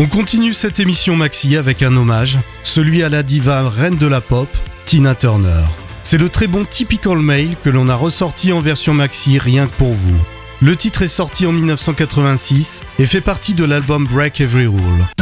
On continue cette émission Maxi avec un hommage, celui à la diva reine de la pop, Tina Turner. C'est le très bon Typical Male que l'on a ressorti en version Maxi rien que pour vous. Le titre est sorti en 1986 et fait partie de l'album Break Every Rule.